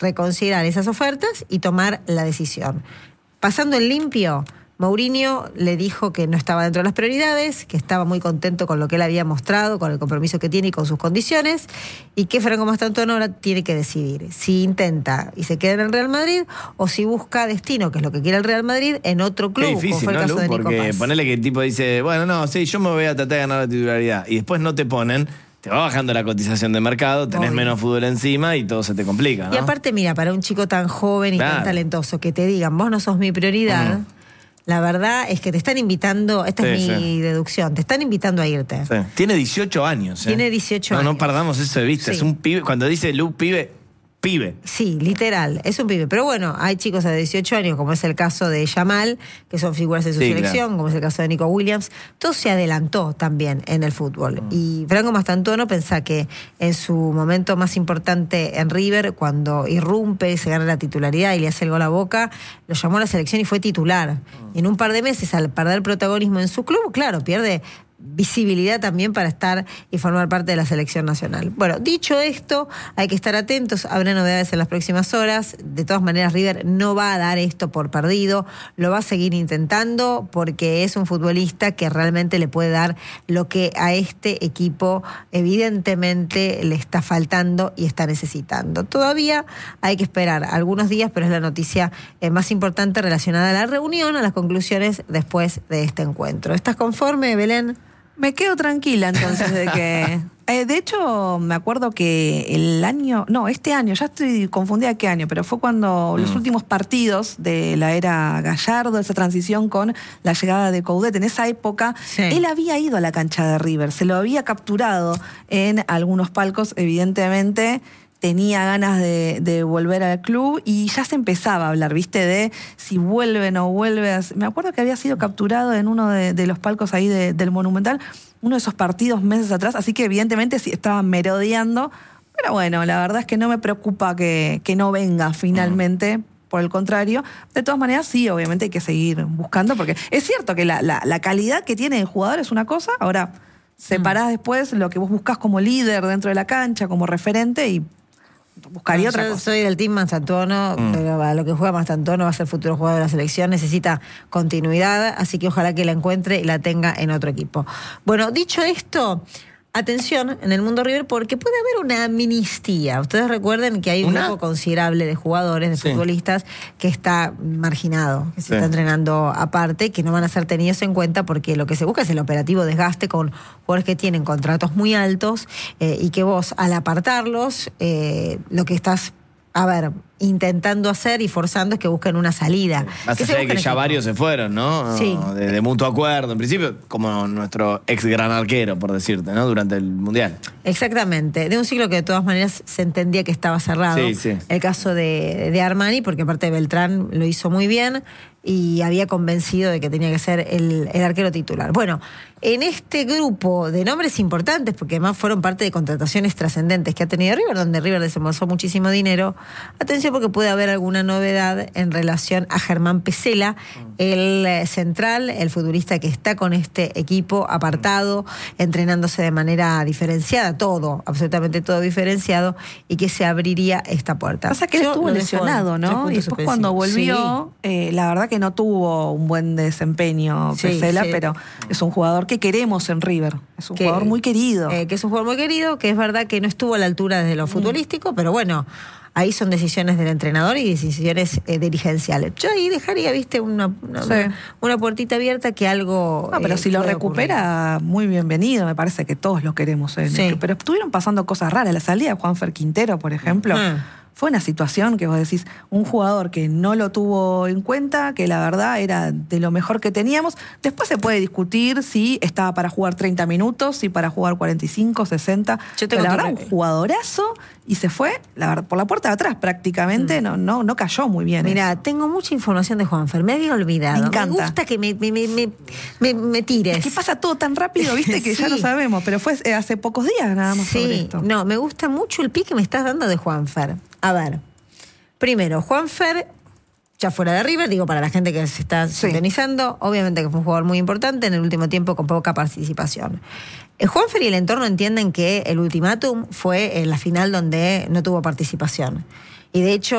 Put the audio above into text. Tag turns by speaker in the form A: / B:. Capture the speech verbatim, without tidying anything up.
A: reconsiderar esas ofertas y tomar la decisión. Pasando en limpio, Mourinho le dijo que no estaba dentro de las prioridades, que estaba muy contento con lo que él había mostrado, con el compromiso que tiene y con sus condiciones, y que Franco Mastantuono ahora tiene que decidir si intenta y se queda en el Real Madrid o si busca destino, que es lo que quiere el Real Madrid, en otro club.
B: Qué difícil,
A: como fue el
B: ¿no,
A: caso
B: Lu?
A: de Nico
B: Porque
A: Paz.
B: ponele que el tipo dice, bueno, no, sí, yo me voy a tratar de ganar la titularidad, y después no te ponen, te va bajando la cotización de mercado, tenés
A: Obvio.
B: menos fútbol encima y todo se te complica, ¿no?
A: Y aparte, mira, para un chico tan joven y
B: Claro.
A: tan talentoso, que te digan, vos no sos mi prioridad,
B: Mm.
A: la verdad es que te están invitando, esta
B: Sí,
A: es mi
B: sí.
A: deducción, te están invitando a irte.
B: Sí. Tiene dieciocho años. ¿eh?
A: Tiene dieciocho
B: no,
A: años.
B: No perdamos eso de vista.
A: Sí.
B: Es un pibe. Cuando dice Lu, pibe, pibe.
A: Sí, literal, es un pibe. Pero bueno, hay chicos de dieciocho años, como es el caso de Yamal, que son figuras de su
B: Sí,
A: selección,
B: claro.
A: como es el caso de Nico Williams. Todo se adelantó también en el fútbol.
B: Mm.
A: Y Franco Mastantuono pensá que en su momento más importante en River, cuando irrumpe, se gana la titularidad y le hace el gol a Boca, lo llamó a la selección y fue titular.
B: Mm.
A: Y en un par de meses, al perder protagonismo en su club, claro, pierde visibilidad también para estar y formar parte de la selección nacional. Bueno, dicho esto, hay que estar atentos, habrá novedades en las próximas horas. De todas maneras, River no va a dar esto por perdido, lo va a seguir intentando porque es un futbolista que realmente le puede dar lo que a este equipo evidentemente le está faltando y está necesitando. Todavía hay que esperar algunos días, pero es la noticia eh, más importante relacionada a la reunión, a las conclusiones después de este encuentro. ¿Estás conforme, Belén?
C: Me quedo tranquila entonces de que... Eh, de hecho, me acuerdo que el año... No, este año, ya estoy confundida qué año, pero fue cuando mm. los últimos partidos de la era Gallardo, esa transición con la llegada de Coudet, en esa época, sí. él había ido a la cancha de River, se lo había capturado en algunos palcos, evidentemente... tenía ganas de, de volver al club y ya se empezaba a hablar, ¿viste? De si vuelve o no vuelve. A... Me acuerdo que había sido capturado en uno de, de los palcos ahí de, del Monumental, uno de esos partidos meses atrás, así que evidentemente sí estaban merodeando. Pero bueno, la verdad es que no me preocupa que, que no venga finalmente. Uh-huh. Por el contrario, de todas maneras sí, obviamente hay que seguir buscando, porque es cierto que la, la, la calidad que tiene el jugador es una cosa, ahora separás uh-huh. después lo que vos buscás como líder dentro de la cancha, como referente y buscaría no, otra
A: yo
C: cosa.
A: Soy del team Mastantuono, mm. pero a lo que juega Mastantuono va a ser futuro jugador de la selección, necesita continuidad, así que ojalá que la encuentre y la tenga en otro equipo. Bueno, dicho esto, atención en el mundo River porque puede haber una amnistía. Ustedes recuerden que hay un ¿Una? grupo considerable de jugadores, de sí. futbolistas que está marginado, que se sí. está entrenando aparte, que no van a ser tenidos en cuenta porque lo que se busca es el operativo desgaste con jugadores que tienen contratos muy altos eh, y que vos al apartarlos eh, lo que estás a ver, intentando hacer y forzando es que busquen una salida.
B: Sí. Más allá de que ya varios se fueron, ¿no?
A: Sí.
B: De, de mutuo acuerdo, en principio, como nuestro ex gran arquero, por decirte, ¿no? Durante el Mundial.
A: Exactamente. De un ciclo que de todas maneras se entendía que estaba cerrado.
B: Sí, sí.
A: El caso de, de Armani, porque aparte Beltrán lo hizo muy bien y había convencido de que tenía que ser el, el arquero titular. Bueno, en este grupo de nombres importantes, porque además fueron parte de contrataciones trascendentes que ha tenido River, donde River desembolsó muchísimo dinero, atención porque puede haber alguna novedad en relación a Germán Pesela, el central, el futbolista que está con este equipo apartado, entrenándose de manera diferenciada, todo, absolutamente todo diferenciado, y que se abriría esta puerta.
C: Pasa que él estuvo lesionado, ¿no? Y después cuando volvió, sí. eh, la verdad que no tuvo un buen desempeño sí, Pesela, sí. pero es un jugador que queremos en River. Es un que, jugador muy querido.
A: Eh, que es un jugador muy querido, que es verdad que no estuvo a la altura desde lo futbolístico, mm. pero bueno, ahí son decisiones del entrenador y decisiones eh, dirigenciales. Yo ahí dejaría, viste, una, una, sí. una, una puertita abierta que algo...
C: No, pero
A: eh,
C: si lo recupera, ocurrir. Muy bienvenido, me parece que todos lo queremos. En sí. el, pero estuvieron pasando cosas raras. La salida de Juanfer Quintero, por ejemplo... Mm. Fue una situación que vos decís, un jugador que no lo tuvo en cuenta, que la verdad era de lo mejor que teníamos. Después se puede discutir si estaba para jugar treinta minutos, si para jugar cuarenta y cinco, sesenta. Yo tengo Pero la verdad, un jugadorazo y se fue la verdad, por la puerta de atrás prácticamente, mm. no, no, no cayó muy bien.
A: Mira, tengo mucha información de Juanfer, me había olvidado.
C: Me encanta.
A: Me gusta que me, me, me, me, me tires.
C: Es que pasa todo tan rápido, viste, que sí. ya lo sabemos, pero fue hace pocos días nada más
A: sí.
C: sobre esto.
A: No, me gusta mucho el pique que me estás dando de Juanfer. A ver, primero, Juanfer, ya fuera de River, digo para la gente que se está sí. sintonizando, obviamente que fue un jugador muy importante, en el último tiempo con poca participación. El Juanfer y el entorno entienden que el ultimátum fue en la final donde no tuvo participación. Y de hecho,